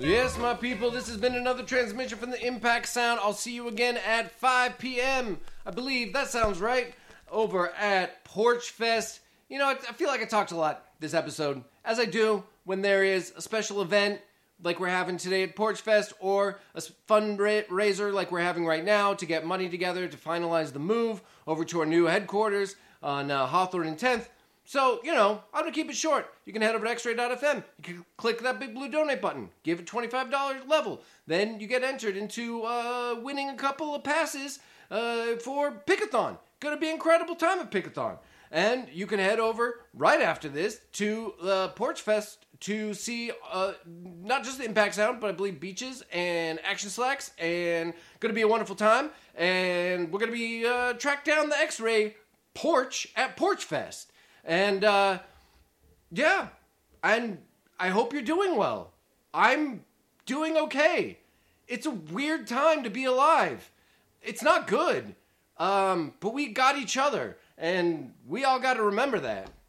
Yes, my people, this has been another transmission from the Impact Sound. I'll see you again at 5 p.m. I believe that sounds right. Over at Porch Fest. You know, I feel like I talked a lot this episode, as I do when there is a special event like we're having today at Porch Fest, or a fundraiser like we're having right now to get money together to finalize the move over to our new headquarters on Hawthorne and 10th. So, you know, I'm going to keep it short. You can head over to xray.fm. You can click that big blue donate button. Give it $25 level. Then you get entered into winning a couple of passes for Pickathon. Going to be an incredible time at Pickathon. And you can head over right after this to Porch Fest to see not just the Impact Sound, but I believe Beaches and Action Slacks. And going to be a wonderful time. And we're going to be track down the X-Ray Porch at Porch Fest. And, yeah, and I hope you're doing well. I'm doing okay. It's a weird time to be alive. It's not good. But we got each other, and we all got to remember that.